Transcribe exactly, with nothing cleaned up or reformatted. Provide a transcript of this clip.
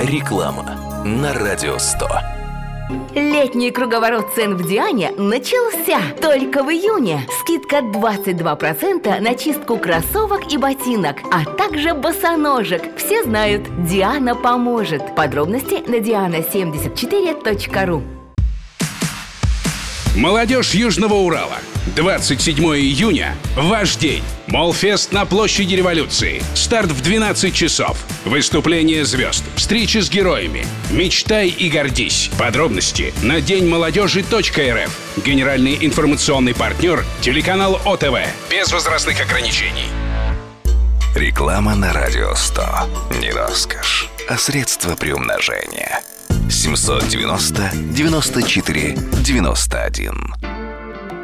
Реклама на Радио сто. Летний круговорот цен в Диане начался только в июне. Скидка двадцать два процента на чистку кроссовок и ботинок, а также босоножек. Все знают, Диана поможет. Подробности на диана семьдесят четыре точка ру. Молодежь Южного Урала. двадцать седьмого июня. Ваш день. Молфест на площади Революции. Старт в двенадцать часов. Выступление звезд. Встречи с героями. Мечтай и гордись. Подробности на день молодежи точка эр эф. Генеральный информационный партнер телеканал О Тэ Вэ. Без возрастных ограничений. Реклама на Радио сто. Не роскошь, а средство приумножения. семьсот девяносто девяносто четыре девяносто один.